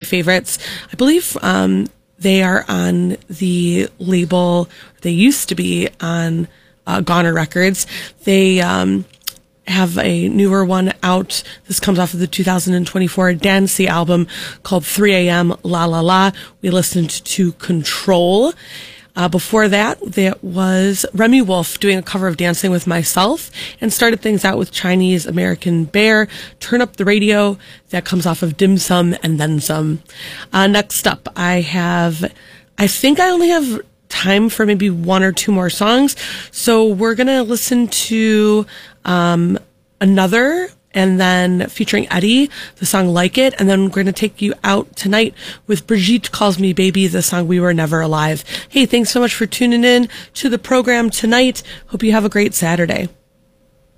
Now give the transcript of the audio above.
favorites. I believe they are on the label, they used to be on Goner Records. They have a newer one out. This comes off of the 2024 Dancy album called 3 a.m. La La La. We listened to Control. Before that, there was Remy Wolf doing a cover of Dancing with Myself, and started things out with Chinese American Bear, Turn Up the Radio. That comes off of Dim Sum and Then Some. Next up, I think I only have time for maybe one or two more songs. So we're going to listen to Another, and then featuring Eddie, the song Like It. And then we're going to take you out tonight with Brigitte Calls Me Baby, the song We Were Never Alive. Hey, thanks so much for tuning in to the program tonight. Hope you have a great Saturday.